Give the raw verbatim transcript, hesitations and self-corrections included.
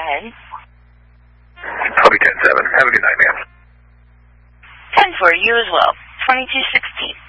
ahead. I'll be ten seven. Have a good night, ma'am. ten for you as well. twenty-two sixteen.